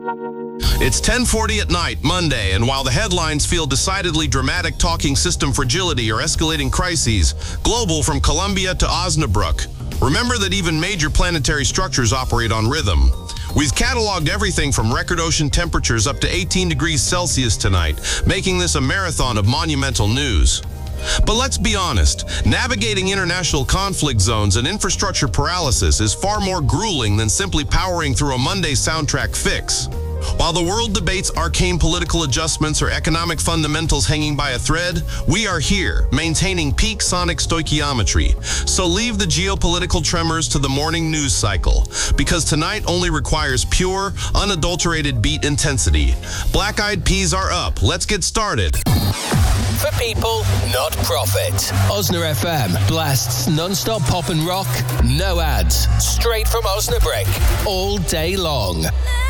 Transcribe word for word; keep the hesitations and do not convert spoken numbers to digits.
It's ten forty at night, Monday, and while the headlines feel decidedly dramatic, talking system fragility or escalating crises, global from Colombia to Osnabrück, remember that even major planetary structures operate on rhythm. We've cataloged everything from record ocean temperatures up to eighteen degrees Celsius tonight, making this a marathon of monumental news. But let's be honest, navigating international conflict zones and infrastructure paralysis is far more grueling than simply powering through a Monday soundtrack fix. While the world debates arcane political adjustments or economic fundamentals hanging by a thread, we are here, maintaining peak sonic stoichiometry. So leave the geopolitical tremors to the morning news cycle, because tonight only requires pure, unadulterated beat intensity. Black Eyed Peas are up. Let's get started. For people, not profit. Osna F M blasts non-stop pop and rock, no ads, straight from Osnabrück, all day long.